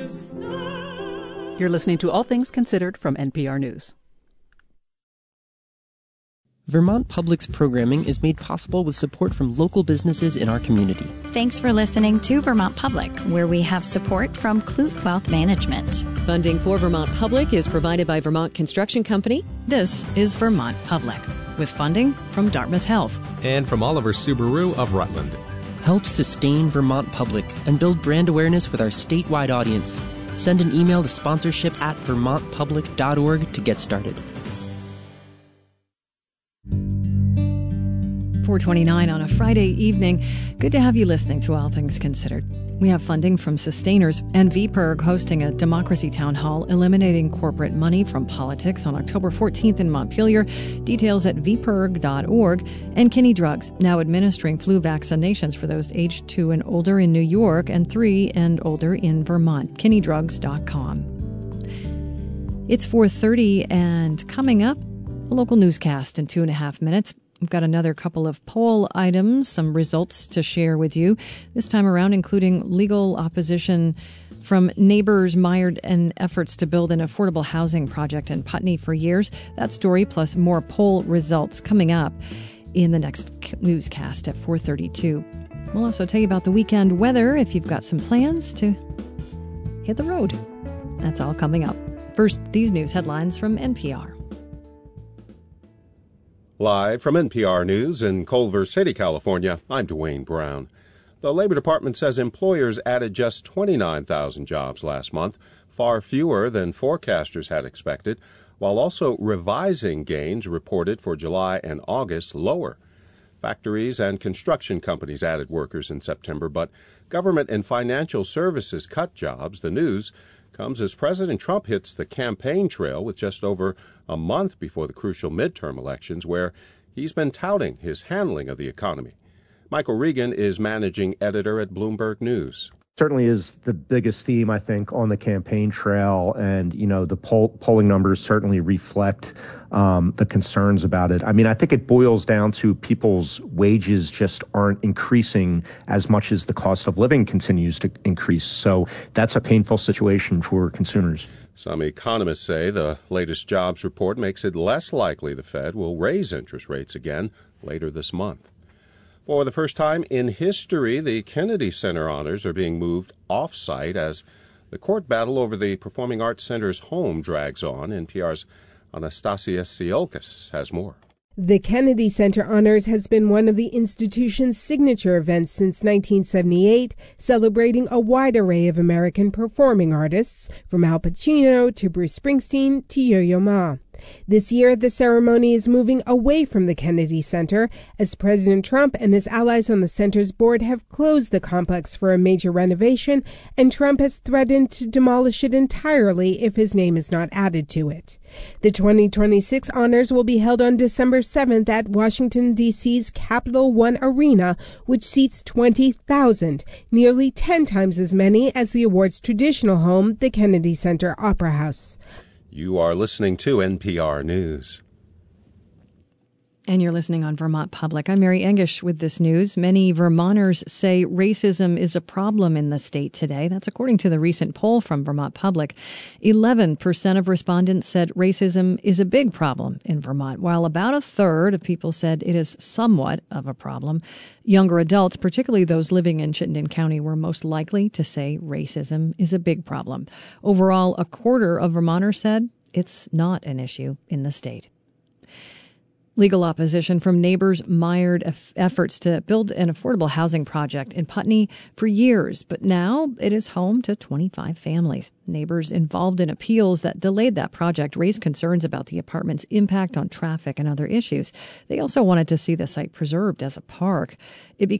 You're listening to All Things Considered from NPR News. Vermont Public's programming is made possible with support from local businesses in our community. Thanks for listening to Vermont Public, where we have support from Clute Wealth Management. Funding for Vermont Public is provided by Vermont Construction Company. This is Vermont Public, with funding from Dartmouth Health. And from Oliver Subaru of Rutland. Help sustain Vermont Public and build brand awareness with our statewide audience. Send an email to sponsorship@vermontpublic.org to get started. 4:29 on a Friday evening. Good to have you listening to All Things Considered. We have funding from Sustainers and VPIRG hosting a democracy town hall eliminating corporate money from politics on October 14th in Montpelier. Details at vpirg.org. And Kinney Drugs, now administering flu vaccinations for those aged 2 and older in New York and 3 and older in Vermont. KinneyDrugs.com. It's 4:30 and coming up, a local newscast in 2.5 minutes. We've got another couple of poll items, some results to share with you. This time around, including legal opposition from neighbors mired in efforts to build an affordable housing project in Putney for years. That story plus more poll results coming up in the next newscast at 4:32. We'll also tell you about the weekend weather if you've got some plans to hit the road. That's all coming up. First, these news headlines from NPR. Live from NPR News in Culver City, California, I'm Dwayne Brown. The Labor Department says employers added just 29,000 jobs last month, far fewer than forecasters had expected, while also revising gains reported for July and August lower. Factories and construction companies added workers in September, but government and financial services cut jobs. The news comes as President Trump hits the campaign trail with just over a month before the crucial midterm elections, where he's been touting his handling of the economy. Michael Regan is managing editor at Bloomberg News. Certainly is the biggest theme, I think, on the campaign trail. And, the polling numbers certainly reflect the concerns about it. I mean, I think it boils down to people's wages just aren't increasing as much as the cost of living continues to increase. So that's a painful situation for consumers. Some economists say the latest jobs report makes it less likely the Fed will raise interest rates again later this month. For the first time in history, the Kennedy Center honors are being moved off-site as the court battle over the Performing Arts Center's home drags on. NPR's Anastasia Tsiolkas has more. The Kennedy Center Honors has been one of the institution's signature events since 1978, celebrating a wide array of American performing artists, from Al Pacino to Bruce Springsteen to Yo-Yo Ma. This year, the ceremony is moving away from the Kennedy Center as President Trump and his allies on the center's board have closed the complex for a major renovation, and Trump has threatened to demolish it entirely if his name is not added to it. The 2026 honors will be held on December 7th at Washington, D.C.'s Capital One Arena, which seats 20,000, nearly 10 times as many as the award's traditional home, the Kennedy Center Opera House. You are listening to NPR News. And you're listening on Vermont Public. I'm Mary Engish with this news. Many Vermonters say racism is a problem in the state today. That's according to the recent poll from Vermont Public. 11% of respondents said racism is a big problem in Vermont, while about a third of people said it is somewhat of a problem. Younger adults, particularly those living in Chittenden County, were most likely to say racism is a big problem. Overall, a quarter of Vermonters said it's not an issue in the state. Legal opposition from neighbors mired efforts to build an affordable housing project in Putney for years, but now it is home to 25 families. Neighbors involved in appeals that delayed that project raised concerns about the apartment's impact on traffic and other issues. They also wanted to see the site preserved as a park. It